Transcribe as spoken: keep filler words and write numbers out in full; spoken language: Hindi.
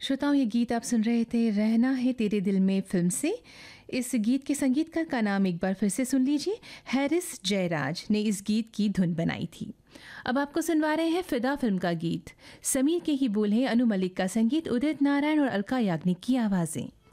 श्रोताओं, ये गीत आप सुन रहे थे रहना है तेरे दिल में फिल्म से। इस गीत के संगीतकार का नाम एक बार फिर से सुन लीजिए। हैरिस जयराज ने इस गीत की धुन बनाई थी। अब आपको सुनवा रहे हैं फिदा फिल्म का गीत। समीर के ही बोल हैं, अनु मलिक का संगीत, उदित नारायण और अलका याग्निक की आवाज़ें।